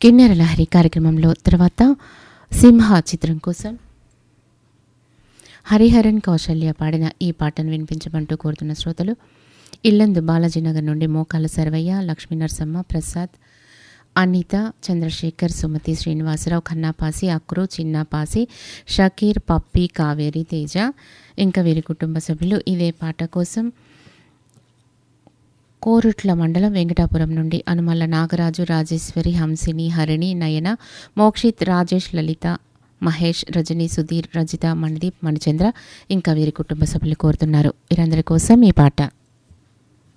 కిన్నెర లహరి కార్యక్రమంలో తర్వాత సింహ చిత్రం కోసం హరిహరన్ కౌశల్య పాడిన ఈ పాటను వినిపించమంటూ కోరుతున్న శ్రోతలు ఇల్లందు బాలాజీనగర్ నుండి మోకాల సర్వయ్య, లక్ష్మీ నరసమ్మ, ప్రసాద్, అనిత, చంద్రశేఖర్, సుమతి, శ్రీనివాసరావు, ఖన్నాపాసి, అక్రు, చిన్నాపాసి, షకీర్, పప్పి, కావేరి, తేజ ఇంకా వీరి కుటుంబ సభ్యులు ఇదే పాట కోసం కోరుట్ల మండలం వెంకటాపురం నుండి అనుమల్ల నాగరాజు, రాజేశ్వరి, హంసిని, హరిణి, నయన, మోక్షిత్, రాజేష్, లలిత, మహేష్, రజని, సుధీర్, రజిత, మణిదీప్, మణిచంద్ర ఇంకా వీరి కుటుంబ సభ్యులు కోరుతున్నారు. వీరందరి కోసం ఈ పాట.